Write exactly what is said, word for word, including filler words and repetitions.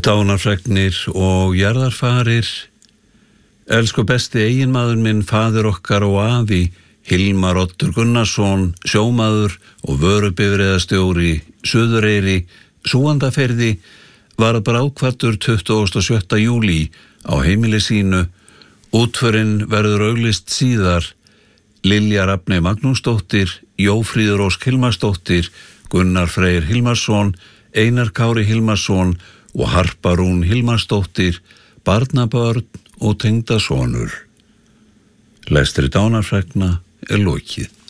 Dánarfregnir og jarðarfarir. Elsku besti eiginmaður minn, faðir okkar og afi, Hilmar Oddur Gunnarsson, sjómaður og vörubifreiðastjóri, Suðureyri, Súgandaferði, var bráðkvaddur tuttugasta og sjötta júlí á heimili sínu. Útförin verður auglýst síðar. Lilja Rafney Magnúsdóttir, Jófríður Ósk Hilmarsdóttir, Gunnar Freyr Hilmarsson, Einar Kári Hilmarsson og Harpa Rún Hilmarsdóttir, barnabörn og tengdasonur. Lestri dánarfregna er lokið.